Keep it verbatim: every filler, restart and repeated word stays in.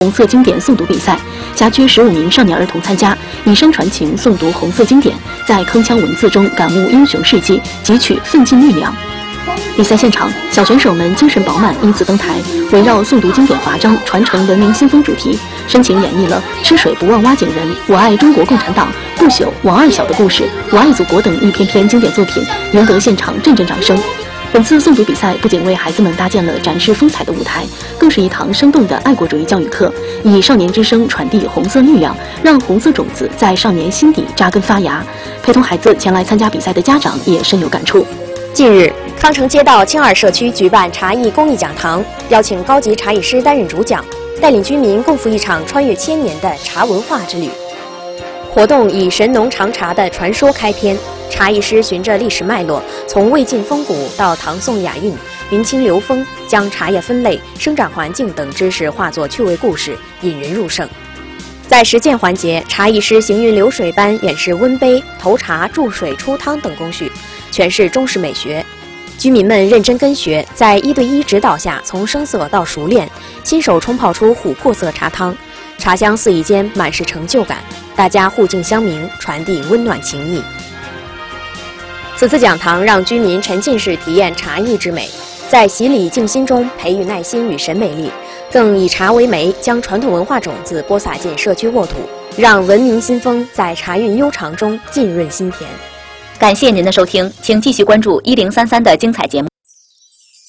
红色经典诵读比赛，辖区十五名少年儿童参加，以声传情诵读红色经典，在铿锵文字中感悟英雄事迹，汲取奋进力量。比赛现场，小选手们精神饱满，因此登台，围绕诵读经典华章、传承文明新风主题，深情演绎了“吃水不忘挖井人”、“我爱中国共产党”、“不朽”、“王二小的故事”、“我爱祖国”等一篇篇经典作品，赢得现场阵阵掌声。本次诵读比赛不仅为孩子们搭建了展示风采的舞台，更是一堂生动的爱国主义教育课，以少年之声传递红色力量，让红色种子在少年心底扎根发芽。陪同孩子前来参加比赛的家长也深有感触。 近日，康城街道青二社区举办茶艺公益讲堂，邀请高级茶艺师担任主讲，带领居民共赴一场穿越千年的茶文化之旅。活动以神农尝茶的传说开篇，茶艺师循着历史脉络，从魏晋风骨到唐宋雅韵、明清流风，将茶叶分类、生长环境等知识化作趣味故事，引人入胜。在实践环节，茶艺师行云流水般演示温杯、投茶、注水、出汤等工序，诠释中式美学。居民们认真跟学，在一对一指导下，从生涩到熟练，亲手冲泡出琥珀色茶汤，茶香四溢间，满是成就感。大家互敬相鸣，传递温暖情谊。此次讲堂让居民沉浸式体验茶艺之美，在洗礼静心中培育耐心与审美力，更以茶为媒，将传统文化种子播撒进社区沃土，让文明新风在茶韵悠长中浸润心田。 感谢您的收听，请继续关注一零三三的精彩节目。